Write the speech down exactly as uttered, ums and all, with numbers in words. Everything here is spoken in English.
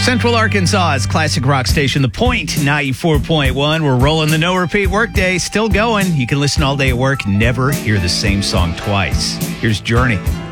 Central Arkansas's classic rock station, The Point, ninety-four point one. We're rolling the no repeat workday, still going. You can listen all day at work, never hear the same song twice. Here's Journey.